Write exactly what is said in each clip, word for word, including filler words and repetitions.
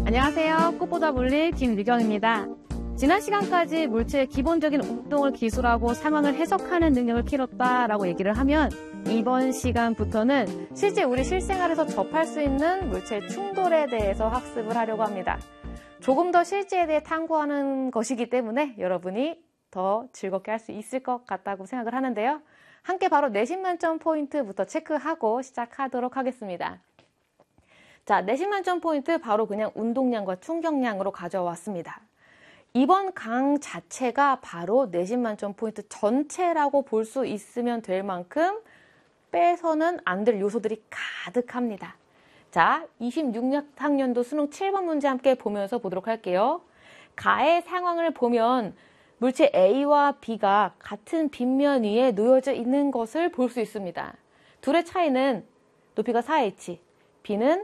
안녕하세요. 꽃보다 물리 김유경입니다. 지난 시간까지 물체의 기본적인 운동을 기술하고 상황을 해석하는 능력을 키웠다라고 얘기를 하면 이번 시간부터는 실제 우리 실생활에서 접할 수 있는 물체의 충돌에 대해서 학습을 하려고 합니다. 조금 더 실제에 대해 탐구하는 것이기 때문에 여러분이 더 즐겁게 할 수 있을 것 같다고 생각을 하는데요. 함께 바로 내신 만점 포인트부터 체크하고 시작하도록 하겠습니다. 자, 내신 만점 포인트 바로 그냥 운동량과 충격량으로 가져왔습니다. 이번 강 자체가 바로 내신 만점 포인트 전체라고 볼 수 있으면 될 만큼 빼서는 안 될 요소들이 가득합니다. 자, 이십육 학년도 수능 칠 번 문제 함께 보면서 보도록 할게요. 가의 상황을 보면 물체 A와 B가 같은 빗면 위에 놓여져 있는 것을 볼 수 있습니다. 둘의 차이는 높이가 사 에이치, B는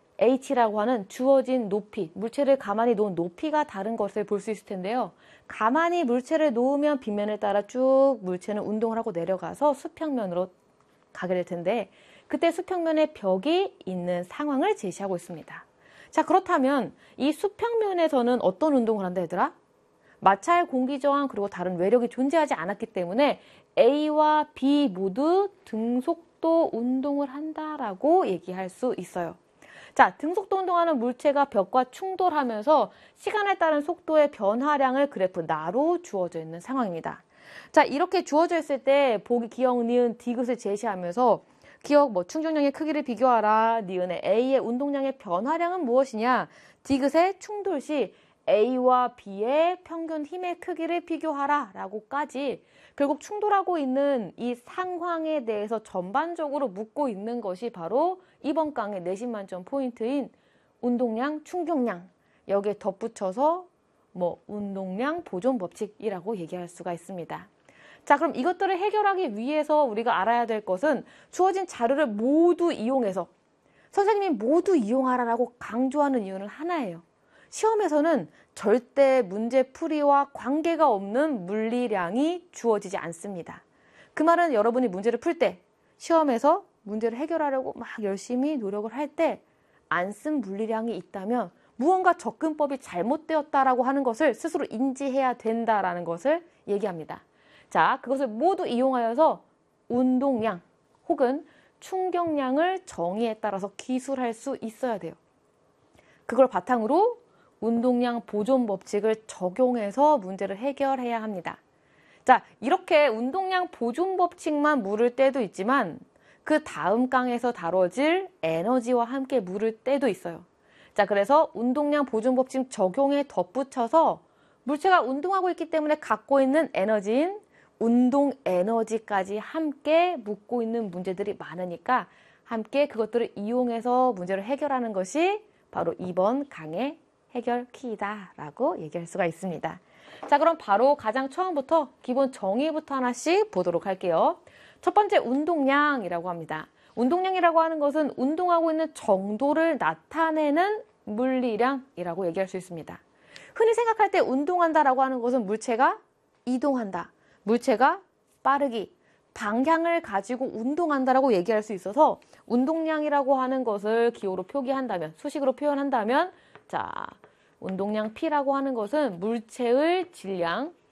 H라고 하는 주어진 높이, 물체를 가만히 놓은 높이가 다른 것을 볼 수 있을 텐데요. 가만히 물체를 놓으면 빗면에 따라 쭉 물체는 운동을 하고 내려가서 수평면으로 가게 될 텐데 그때 수평면에 벽이 있는 상황을 제시하고 있습니다. 자, 그렇다면 이 수평면에서는 어떤 운동을 한다 얘들아? 마찰, 공기저항 그리고 다른 외력이 존재하지 않았기 때문에 A와 B 모두 등속도 운동을 한다라고 얘기할 수 있어요. 자, 등속도 운동하는 물체가 벽과 충돌하면서 시간에 따른 속도의 변화량을 그래프 나로 주어져 있는 상황입니다. 자, 이렇게 주어져 있을 때 보기, 기역, 니은, 디귿을 제시하면서 기역, 뭐 충격량의 크기를 비교하라, 니은의 A의 운동량의 변화량은 무엇이냐, 디귿의 충돌 시 A와 B의 평균 힘의 크기를 비교하라 라고까지 결국 충돌하고 있는 이 상황에 대해서 전반적으로 묻고 있는 것이 바로 이번 강의 내신 만점 포인트인 운동량, 충격량, 여기에 덧붙여서 뭐 운동량 보존 법칙이라고 얘기할 수가 있습니다. 자, 그럼 이것들을 해결하기 위해서 우리가 알아야 될 것은 주어진 자료를 모두 이용해서 선생님이 모두 이용하라라고 강조하는 이유는 하나예요. 시험에서는 절대 문제풀이와 관계가 없는 물리량이 주어지지 않습니다. 그 말은 여러분이 문제를 풀 때 시험에서 문제를 해결하려고 막 열심히 노력을 할 때 안 쓴 물리량이 있다면 무언가 접근법이 잘못되었다라고 하는 것을 스스로 인지해야 된다라는 것을 얘기합니다. 자, 그것을 모두 이용하여서 운동량 혹은 충격량을 정의에 따라서 기술할 수 있어야 돼요. 그걸 바탕으로 운동량 보존 법칙을 적용해서 문제를 해결해야 합니다. 자, 이렇게 운동량 보존 법칙만 물을 때도 있지만 그 다음 강에서 다뤄질 에너지와 함께 물을 때도 있어요. 자, 그래서 운동량 보존 법칙 적용에 덧붙여서 물체가 운동하고 있기 때문에 갖고 있는 에너지인 운동 에너지까지 함께 묻고 있는 문제들이 많으니까 함께 그것들을 이용해서 문제를 해결하는 것이 바로 이번 강의 해결 키이다라고 얘기할 수가 있습니다. 자, 그럼 바로 가장 처음부터 기본 정의부터 하나씩 보도록 할게요. 첫 번째 운동량이라고 합니다. 운동량이라고 하는 것은 운동하고 있는 정도를 나타내는 물리량이라고 얘기할 수 있습니다. 흔히 생각할 때 운동한다라고 하는 것은 물체가 이동한다, 물체가 빠르기, 방향을 가지고 운동한다라고 얘기할 수 있어서 운동량이라고 하는 것을 기호로 표기한다면, 수식으로 표현한다면 자, 운동량 P라고 하는 것은 물체의 질량,